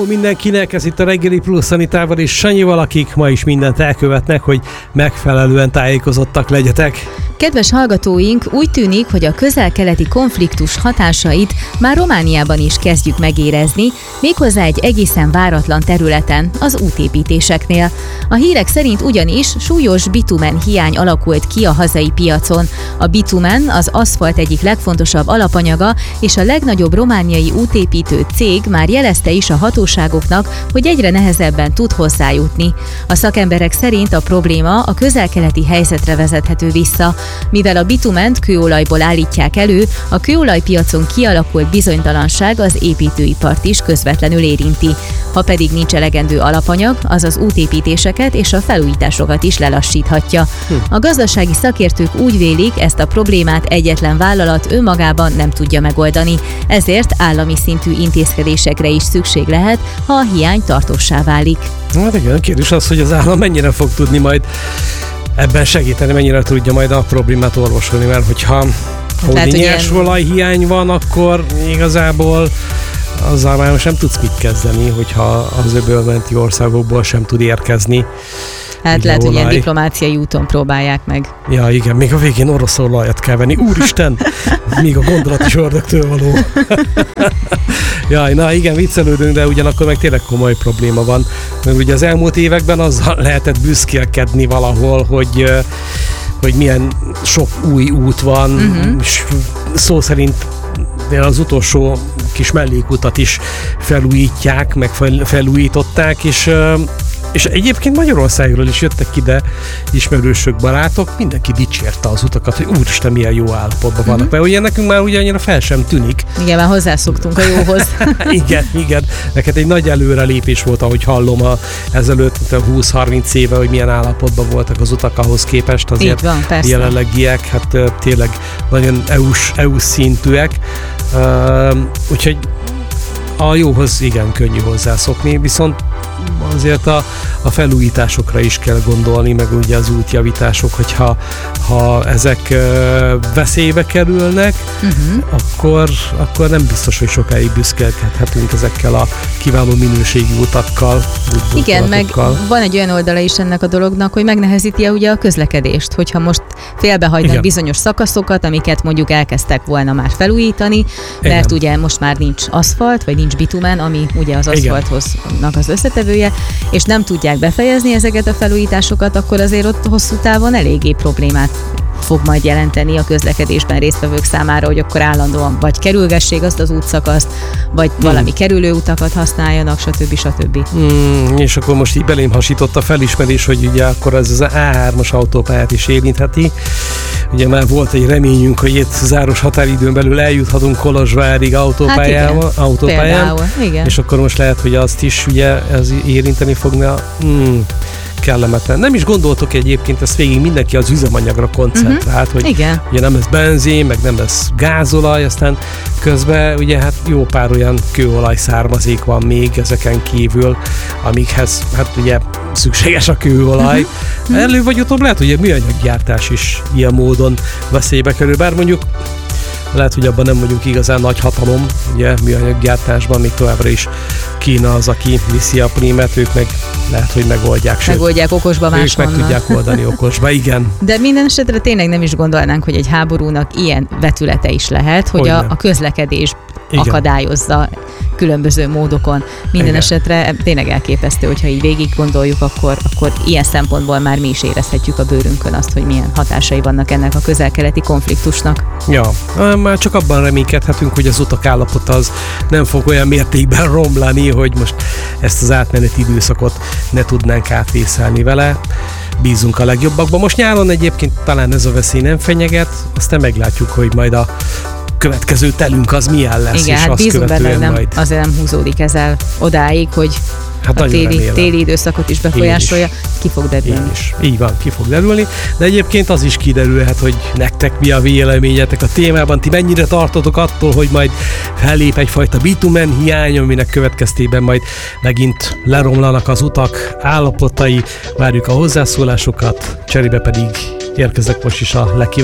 mindenkinek, ez itt a Reggeli Plusz Anitával és Sanyival, akik ma is mindent elkövetnek, hogy megfelelően tájékozottak legyetek. Kedves hallgatóink, úgy tűnik, hogy a közel-keleti konfliktus hatásait már Romániában is kezdjük megérezni, méghozzá egy egészen váratlan területen, az útépítéseknél. A hírek szerint ugyanis súlyos bitumen hiány alakult ki a hazai piacon. A bitumen az aszfalt egyik legfontosabb alapanyaga, és a legnagyobb romániai útépítő cég már jelezte is a hatóságoknak, hogy egyre nehezebben tud hozzájutni. A szakemberek szerint a probléma a közel-keleti helyzetre vezethető vissza. Mivel a bitument kőolajból állítják elő, a kőolajpiacon kialakult bizonytalanság az építőipart is közvetlenül érinti. Ha pedig nincs elegendő alapanyag, az az útépítéseket és a felújításokat is lelassíthatja. A gazdasági szakértők úgy vélik, ezt a problémát egyetlen vállalat önmagában nem tudja megoldani, ezért állami szintű intézkedésekre is szükség lehet, ha a hiány tartóssá válik. Hát igen, kérdés az, hogy az állam mennyire fog tudni majd ebben segíteni, mennyire tudja majd a problémát orvosolni, mert hogyha nyersolaj hiány van, akkor igazából azzal már most nem tudsz mit kezdeni, hogyha az öbölmenti országokból sem tud érkezni. Hát lehet, hogy ilyen diplomáciai úton próbálják meg. Ja, igen, még a végén orosz olajat kell venni. Úristen, még a gondolat is ördögtől való. Jaj, na igen, viccelődünk, de ugyanakkor meg tényleg komoly probléma van. Mert ugye az elmúlt években azzal lehetett büszkélkedni valahol, hogy milyen sok új út van, és szó szerint az kis mellékutat is felújítják, meg felújították, és egyébként Magyarországról is jöttek ide ismerősök, barátok, mindenki dicsérte az utakat, hogy úristen, milyen jó állapotban vannak, mert ugye nekünk már ugye annyira fel sem tűnik. Igen, már hozzászoktunk a jóhoz. igen. Neked egy nagy előrelépés volt, ahogy hallom ezelőtt 20-30 éve, hogy milyen állapotban voltak az utak ahhoz képest, azért van, jelenlegiek, hát tényleg nagyon EU-s szintűek, úgyhogy a jóhoz igen könnyű hozzászokni, viszont azért a felújításokra is kell gondolni, meg ugye az útjavítások, hogyha ezek veszélybe kerülnek, akkor nem biztos, hogy sokáig büszkélkedhetünk ezekkel a kiváló minőségű utakkal. Igen, meg van egy olyan oldala is ennek a dolognak, hogy megnehezíti ugye a közlekedést, hogyha most félbehagynak bizonyos szakaszokat, amiket mondjuk elkezdtek volna már felújítani, mert ugye most már nincs aszfalt, vagy nincs bitumen, ami ugye az aszfalthoznak az összetevője, és nem tudják befejezni ezeket a felújításokat, akkor azért ott hosszú távon eléggé problémát fog majd jelenteni a közlekedésben résztvevők számára, hogy akkor állandóan vagy kerülgessék azt az útszakaszt, vagy valami kerülő utakat használjanak, stb. És akkor most így belém hasított a felismerés, hogy ugye akkor ez az A3-as autópályát is érintheti. Ugye már volt egy reményünk, hogy itt záros határidőn belül eljuthatunk Kolozsvárig autópályán, igen. És akkor most lehet, hogy azt is ugye ez érinteni fogna. Kellemetlen. Nem is gondoltok egyébként, ezt végig mindenki az üzemanyagra koncentrált, hogy ugye nem lesz benzin, meg nem lesz gázolaj, aztán közben ugye hát jó pár olyan kőolaj származék van még ezeken kívül, amikhez hát ugye szükséges a kőolaj. Előbb vagy utóbb lehet, hogy a műanyaggyártás is ilyen módon veszélybe kerül, bár mondjuk lehet, hogy abban nem vagyunk igazán nagy hatalom, ugye műanyaggyártásban még továbbra is Kína az, aki viszi a prímet, ők meg lehet, hogy megoldják. Megoldják okosba máshonnan. Ők meg tudják oldani okosba, igen. De minden esetre tényleg nem is gondolnánk, hogy egy háborúnak ilyen vetülete is lehet, hogy a közlekedés akadályozza különböző módokon. Minden esetre tényleg elképesztő, hogyha így végig gondoljuk, akkor ilyen szempontból már mi is érezhetjük a bőrünkön azt, hogy milyen hatásai vannak ennek a közel-keleti konfliktusnak. Ja, már csak abban reménykedhetünk, hogy az utak állapota az nem fog olyan mértékben romlani, hogy most ezt az átmeneti időszakot ne tudnánk átvészelni vele. Bízunk a legjobbakban. Most nyáron egyébként talán ez a veszély nem fenyeget, aztán meglátjuk, hogy majd a következő telünk az milyen lesz. Igen, és hát azt bízunk benne, hogy majd azért nem húzódik ezzel odáig, hogy hát a téli időszakot is befolyásolja, ki fog derülni. Így van, ki fog derülni, de egyébként az is kiderülhet, hogy nektek mi a véleményetek a témában, ti mennyire tartotok attól, hogy majd fellép egyfajta bitumen hiány, aminek következtében majd megint leromlanak az utak állapotai, várjuk a hozzászólásokat, cserébe pedig érkezek most is a legkívánatosabb